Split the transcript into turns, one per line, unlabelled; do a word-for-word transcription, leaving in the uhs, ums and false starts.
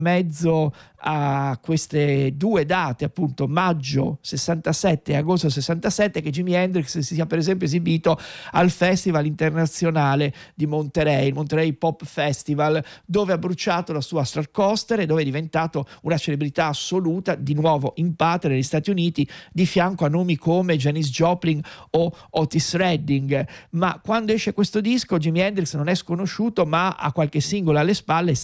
mezzo a queste due date, appunto maggio sessantasette e agosto sessantasette, che Jimi Hendrix si sia per esempio esibito al Festival internazionale di Monterey, il Monterey Pop Festival, dove ha bruciato la sua Stratocaster e dove è diventato una celebrità assoluta, di nuovo in patria negli Stati Uniti, di fianco a nomi come Janis Joplin o Otis Redding. Ma quando esce questo disco Jimi Hendrix non è sconosciuto, ma ha qualche singolo alle spalle,